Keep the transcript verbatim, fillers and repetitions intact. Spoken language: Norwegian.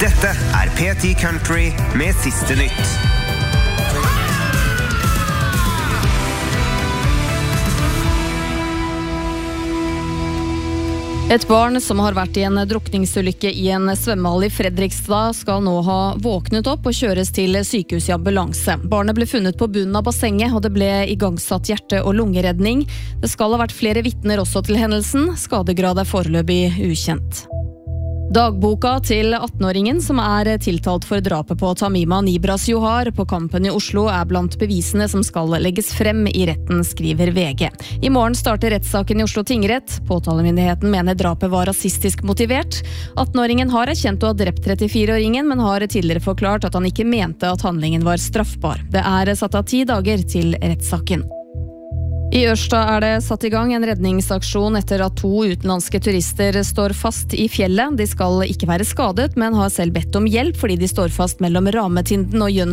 Dette er P ti Country med siste nytt. Et barn som har vært i en drukningsulykke i en svømmehall i Fredrikstad skal nå ha våknet opp og kjøres til sykehus i ambulanse. Barnet ble funnet på bunnen av bassenget, og det ble igangsatt hjerte- og lungeredning. Det skal ha vært flere vitner også til hendelsen. Skadegrad er foreløpig ukjent. Dagboka til attenåringen som er tiltalt for drapet på Tamima Nibras Johar på Kampen i Oslo er blant bevisene som skal legges frem i retten, skriver V G. I morgen starter rettssaken i Oslo tingrett. Påtalemyndigheten mener drapet var rasistisk motivert. attenåringen har erkjent å ha drept trettifire-åringen, men har tidligere forklart at han ikke mente at handlingen var straffbar. Det er satt av ti dager til rettssaken. I Ørsta er det satt i gang en redningsaksjon etter at to utenlandske turister står fast i fjellet. De skal ikke være skadet, men har selv bedt om hjelp fordi de står fast mellom Rametinden og Jønsvik.